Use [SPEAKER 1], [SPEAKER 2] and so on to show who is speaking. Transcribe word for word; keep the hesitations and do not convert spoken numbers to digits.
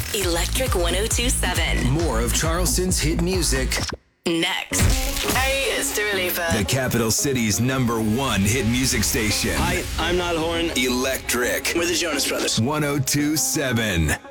[SPEAKER 1] Electric one oh two point seven.
[SPEAKER 2] More of Charleston's hit music.
[SPEAKER 1] Next. Hey, it's Dua Lipa.
[SPEAKER 2] The capital city's number one hit music station.
[SPEAKER 3] Hi, I'm Niall Horan.
[SPEAKER 2] Electric.
[SPEAKER 3] We're the Jonas Brothers.
[SPEAKER 2] one oh two point seven.